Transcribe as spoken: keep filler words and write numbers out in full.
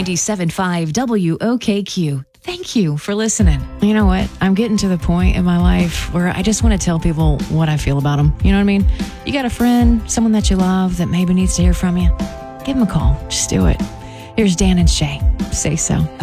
ninety-seven point five W O K Q. Thank you for listening. You know what? I'm getting to the point in my life where I just want to tell people what I feel about them. You know what I mean? You got a friend, someone that you love that maybe needs to hear from you? Give them a call. Just do it. Here's Dan and Shay. Say so.